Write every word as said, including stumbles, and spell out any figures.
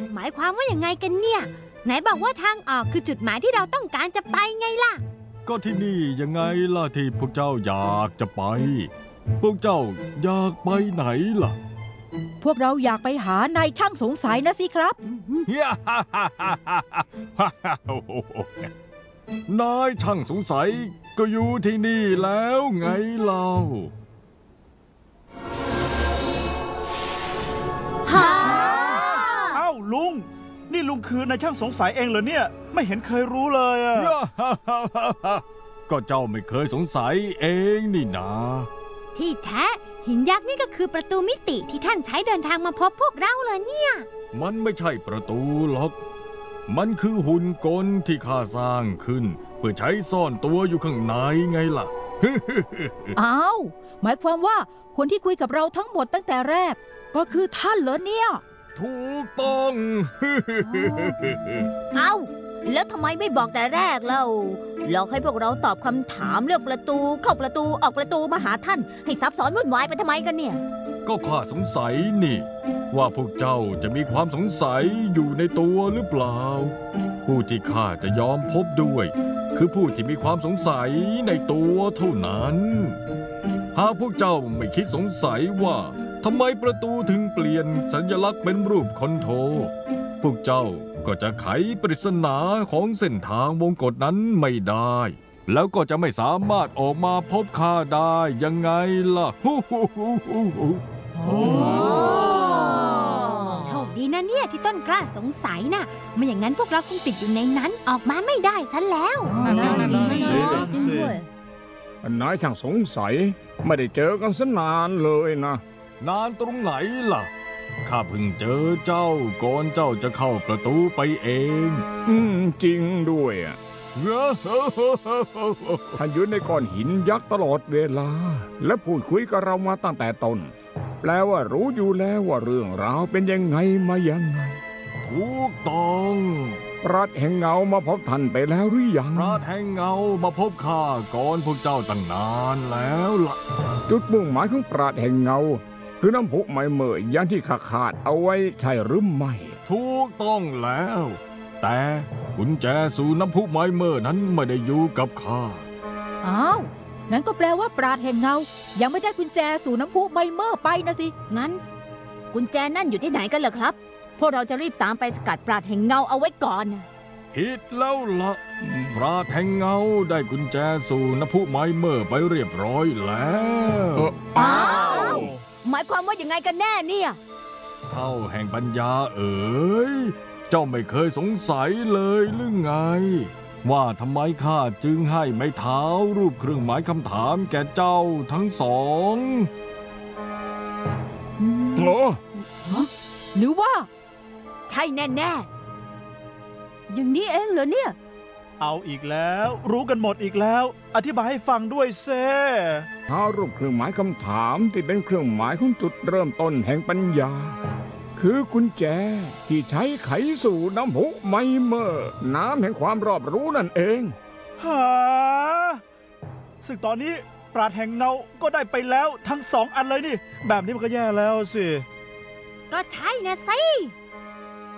หมายความว่าอย่างไงกันเนี่ยไหนบอกว่าทางออกคือจุดหมายที่เราต้องการจะไปไงล่ะก็ที่นี่ยังไงล่ะที่พวกเจ้าอยากจะไปพวกเจ้าอยากไปไหนล่ะพวกเราอยากไปหานายช่างสงสัยนะสิครับนายช่างสงสัยก็อยู่ที่นี่แล้วไงเล่าฮ่าอ้าวลุงนี่ลุงคือนายช่างสงสัยเองเหรอเนี่ยไม่เห็นเคยรู้เลยอะก็เจ้าไม่เคยสงสัยเองนี่นาที่แท้หินยักษ์นี่ก็คือประตูมิติที่ท่านใช้เดินทางมาพบพวกเราเลยเนี่ยมันไม่ใช่ประตูหรอกมันคือหุ่นกลที่ข้าสร้างขึ้นเพื่อใช้ซ่อนตัวอยู่ข้างในไงล่ะอ้าวหมายความว่าคนที่คุยกับเราทั้งหมดตั้งแต่แรกก็คือท่านเหรอเนี่ยถูกต้องเอ้าแล้วทำไมไม่บอกแต่แรกเล่าหลอกให้พวกเราตอบคำถามเลือกประตูเข้าประตูออกประตูมาหาท่านให้ซับซ้อนวุ่นวายไปทำไมกันเนี่ยก็ข้าสงสัยนี่ว่าพวกเจ้าจะมีความสงสัยอยู่ในตัวหรือเปล่าผู้ที่ข้าจะยอมพบด้วยคือผู้ที่มีความสงสัยในตัวเท่านั้นหากพวกเจ้าไม่คิดสงสัยว่าทำไมประตูถึงเปลี่ยนสัญลักษณ์เป็นรูปคอนโทรพวกเจ้าก็จะไขปริศนาของเส้นทางวงกฏนั้นไม่ได้แล้วก็จะไม่สามารถออกมาพบข้าได้ยังไงล่ะโชคดีนะเนี่ยที่ต้นกล้าสงสัยนะไม่อย่างนั้นพวกเราคงติดอยู่ในนั้นออกมาไม่ได้ซะแล้วนั่นนั่นนั่นจริงด้วยนายช่างสงสัยไม่ได้เจอกันสนานเลยนะนานตรงไหนล่ะข้าเพิ่งเจอเจ้าก่อนเจ้าจะเข้าประตูไปเองอืมจริงด้วยอ่ะท่านอยู่ในก้อนหินยักษ์ตลอดเวลาและพูดคุยกับเรามาตั้งแต่ต้นแปลว่ารู้อยู่แล้วว่าเรื่องราวเป็นยังไงมายังไงถูกต้องปราชญ์แห่งเงามาพบท่านไปแล้วหรือยังปราชญ์แห่งเงามาพบข้าก่อนพวกเจ้าตั้งนานแล้วล่ะจุดมุ่งหมายของปราชญ์แห่งเงาคือน้ำพุไม้เมื่ออย่างที่ข้าคาดเอาไว้ใช่หรือไม่ถูกต้องแล้วแต่กุญแจสู่น้ำพุไม้เมื่อนั้นไม่ได้อยู่กับข้าอ้าวงั้นก็แปลว่าปราชญ์แห่งเงายังไม่ได้กุญแจสู่น้ำพุไม้เมื่อไปนะสิงั้นกุญแจนั่นอยู่ที่ไหนกันเหรอครับพวกเราจะรีบตามไปสกัดปราชญ์แห่งเงาเอาไว้ก่อนผิดแล้วล่ะปราชญ์แห่งเงาได้กุญแจสู่น้ำพุไม้เมื่อไปเรียบร้อยแล้วอ้าวหมายความว่ายังไงกันแน่เนี่ยเท่าแห่งปัญญาเอ๋ยเจ้าไม่เคยสงสัยเลยหรือไงว่าทำไมข้าจึงให้ไม้เท้ารูปเครื่องหมายคำถามแก่เจ้าทั้งสองโอ้หรือว่าใช่แน่ๆอย่างนี้เองเหรอเนี่ยเอาอีกแล้วรู้กันหมดอีกแล้วอธิบายให้ฟังด้วยเซ่หารูปเครื่องหมายคำถามที่เป็นเครื่องหมายของจุดเริ่มต้นแห่งปัญญาคือกุญแจที่ใช้ไขสู่น้ำพุไมเมอร์น้ำแห่งความรอบรู้นั่นเองฮะซึ่งตอนนี้ปราชญ์แห่งเงาก็ได้ไปแล้วทั้งสองอันเลยนี่แบบนี้มันก็แย่แล้วสิก็ใช่นะสิ